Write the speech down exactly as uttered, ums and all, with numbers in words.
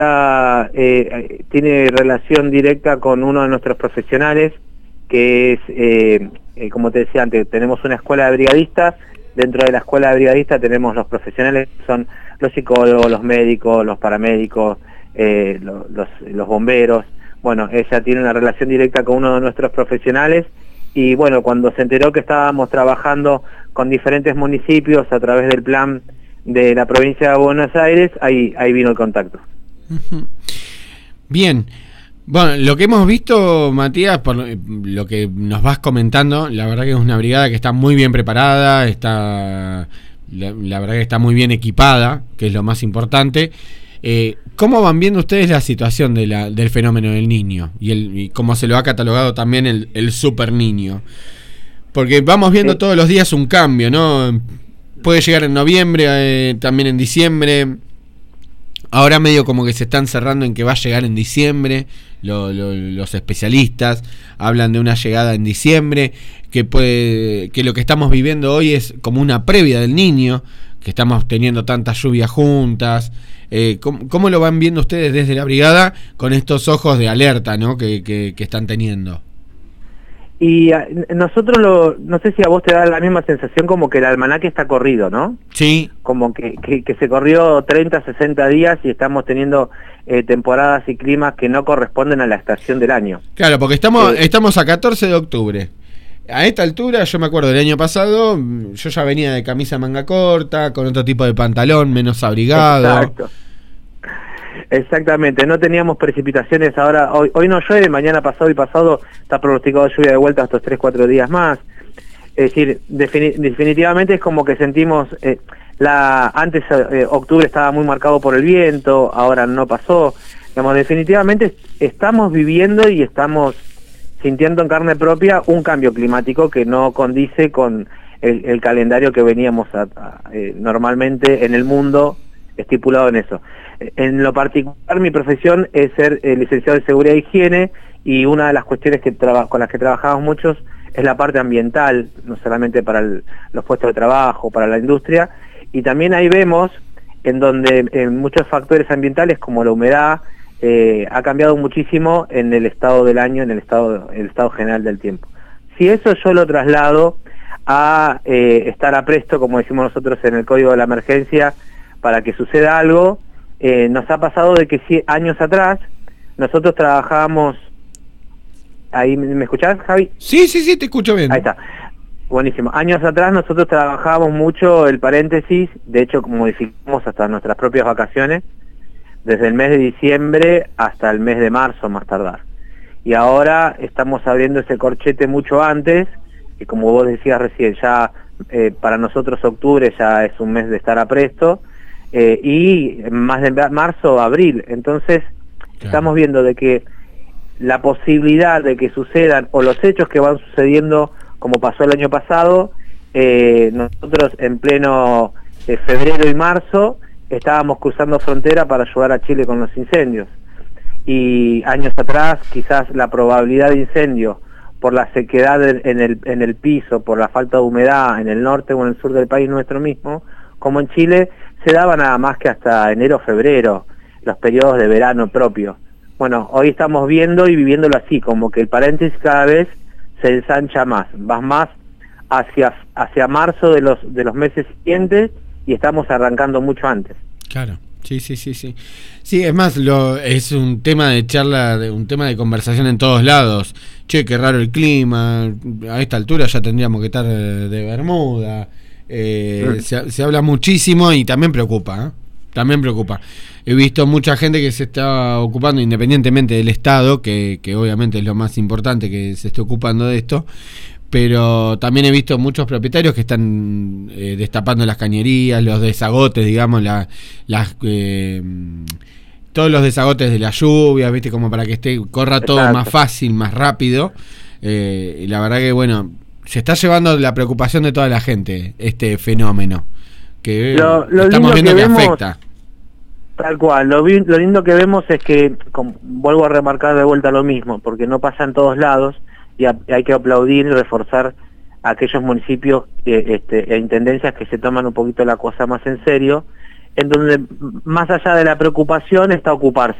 eh, tiene relación directa con uno de nuestros profesionales, que es, eh, eh, como te decía antes, tenemos una escuela de brigadistas. Dentro de la escuela de brigadistas tenemos los profesionales, que son los psicólogos, los médicos, los paramédicos, eh, los, los, los bomberos. Bueno, ella tiene una relación directa con uno de nuestros profesionales, y bueno, cuando se enteró que estábamos trabajando con diferentes municipios a través del plan de la provincia de Buenos Aires, ahí, ahí vino el contacto. Bien. Bueno, lo que hemos visto, Matías, por lo que nos vas comentando, la verdad que es una brigada que está muy bien preparada, está la, la verdad que está muy bien equipada, que es lo más importante. Eh, ¿Cómo van viendo ustedes la situación de la, del fenómeno del niño y, el, y cómo se lo ha catalogado también el, el super niño? Porque vamos viendo sí. todos los días un cambio, ¿no? Puede llegar en noviembre, eh, también en diciembre. Ahora medio como que se están cerrando en que va a llegar en diciembre. Lo, lo, los especialistas hablan de una llegada en diciembre, que puede, que lo que estamos viviendo hoy es como una previa del niño, que estamos teniendo tantas lluvias juntas. Eh, ¿cómo, ¿Cómo lo van viendo ustedes desde la brigada con estos ojos de alerta, ¿no? que, que, que están teniendo? Y a, nosotros, lo, no sé si a vos te da la misma sensación como que el almanaque está corrido, ¿no? Sí. Como que, que, que se corrió treinta, sesenta días y estamos teniendo eh, temporadas y climas que no corresponden a la estación del año. Claro, porque estamos, eh, estamos a catorce de octubre. A esta altura, yo me acuerdo del año pasado, yo ya venía de camisa manga corta, con otro tipo de pantalón, menos abrigado. Exacto. Exactamente, no teníamos precipitaciones ahora, hoy, hoy no llueve, mañana pasado y pasado está pronosticado lluvia de vuelta estos tres, cuatro días más. Es decir, defini definitivamente es como que sentimos, eh, la antes eh, octubre estaba muy marcado por el viento, ahora no pasó. Digamos, definitivamente estamos viviendo y estamos sintiendo en carne propia un cambio climático que no condice con el, el calendario que veníamos a, a, eh, normalmente en el mundo estipulado en eso. En lo particular, mi profesión es ser eh, licenciado en Seguridad e Higiene, y una de las cuestiones que con las que trabajamos muchos es la parte ambiental, no solamente para el, los puestos de trabajo, para la industria, y también ahí vemos en donde en muchos factores ambientales como la humedad eh, ha cambiado muchísimo en el estado del año, en el estado, el estado general del tiempo. Si eso yo lo traslado a eh, estar apresto, como decimos nosotros en el código de la emergencia, para que suceda algo, eh, nos ha pasado de que si, años atrás nosotros trabajábamos. Ahí, ¿me escuchás, Javi? Sí, sí, sí, te escucho bien. Ahí está. Buenísimo. Años atrás nosotros trabajábamos mucho el paréntesis, de hecho modificamos hasta nuestras propias vacaciones, desde el mes de diciembre hasta el mes de marzo más tardar. Y ahora estamos abriendo ese corchete mucho antes, y como vos decías recién, ya eh, para nosotros octubre ya es un mes de estar apresto, eh, y más de marzo, abril. Entonces, claro, estamos viendo de que la posibilidad de que sucedan, o los hechos que van sucediendo, como pasó el año pasado, eh, nosotros en pleno eh, febrero y marzo estábamos cruzando frontera para ayudar a Chile con los incendios. Y años atrás, quizás la probabilidad de incendio por la sequedad en el, en el piso, por la falta de humedad en el norte o en el sur del país nuestro mismo, como en Chile, se daba nada más que hasta enero, febrero, los periodos de verano propios. Bueno, hoy estamos viendo y viviéndolo así, como que el paréntesis cada vez se ensancha más, vas más hacia hacia marzo de los de los meses siguientes, y estamos arrancando mucho antes. Claro, sí, sí, sí, sí. Sí, es más, lo es un tema de charla, de, un tema de conversación en todos lados. Che, qué raro el clima, a esta altura ya tendríamos que estar de, de Bermuda. Eh, mm. se, se habla muchísimo y también preocupa, ¿eh? También preocupa. He visto mucha gente que se está ocupando, independientemente del Estado, que, que obviamente es lo más importante que se esté ocupando de esto, pero también he visto muchos propietarios que están eh, destapando las cañerías, los desagotes, digamos, la, las eh, todos los desagotes de la lluvia, ¿viste? Como para que esté corra todo Exacto. más fácil, más rápido. Eh, y la verdad que, bueno, se está llevando la preocupación de toda la gente este fenómeno, que lo, lo estamos viendo que, que vemos, afecta. Tal cual, lo, vi, lo lindo que vemos es que, como, vuelvo a remarcar de vuelta lo mismo, porque no pasa en todos lados, y a, hay que aplaudir y reforzar a aquellos municipios eh, este, e intendencias que se toman un poquito la cosa más en serio, en donde más allá de la preocupación está ocuparse.